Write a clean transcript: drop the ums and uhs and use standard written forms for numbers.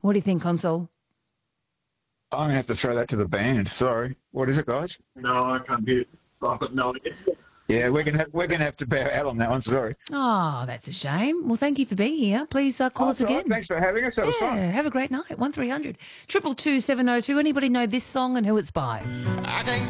What do you think, Console? I'm going to have to throw that to the band. Sorry. What is it, guys? No, I can't hear it. I've got no idea. Yeah, we're gonna have to bow out on that one. Sorry. Oh, that's a shame. Well, thank you for being here. Please call us That's all right. again. Thanks for having us. That was fun. Have a great night. 1300 222 702. Anybody know this song and who it's by? I can't